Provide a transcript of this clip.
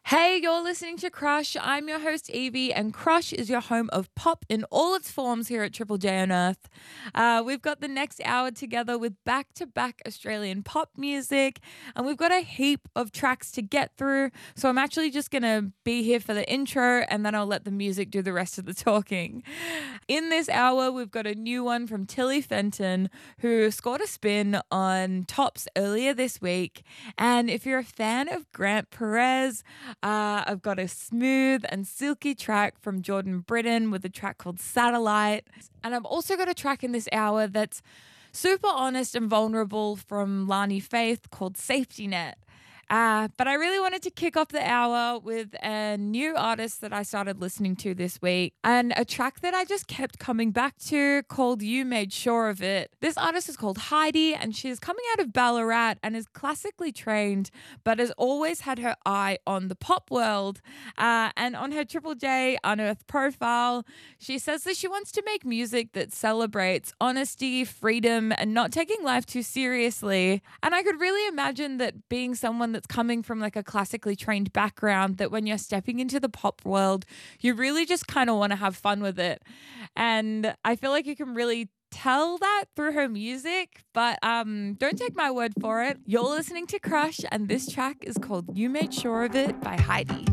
Hey, you're listening to Crush. I'm your host, Evie, and Crush is your home of pop in all its forms here at Triple J on Earth. We've got the next hour together with back to back Australian pop music, and we've got a heap of tracks to get through. So I'm actually just going to be here for the intro, and then I'll let the music do the rest of the talking. In this hour, we've got a new one from Tilly Fenton, who scored a spin on Tops earlier this week. And if you're a fan of Grant Perez, I've got a smooth and silky track from Jordan Britton with a track called Satellite. And I've also got a track in this hour that's super honest and vulnerable from Lani Faith called Safety Net. But I really wanted to kick off the hour with a new artist that I started listening to this week and a track that I just kept coming back to called You Made Sure of It. This artist is called Heidi, and she's coming out of Ballarat and is classically trained but has always had her eye on the pop world. And on her Triple J Unearthed profile, she says that she wants to make music that celebrates honesty, freedom, and not taking life too seriously. And I could really imagine that being someone that's coming from like a classically trained background, that when you're stepping into the pop world, you really just kind of want to have fun with it. And I feel like you can really tell that through her music, but don't take my word for it. You're listening to Crush, and this track is called You Made Sure of It by Heidi.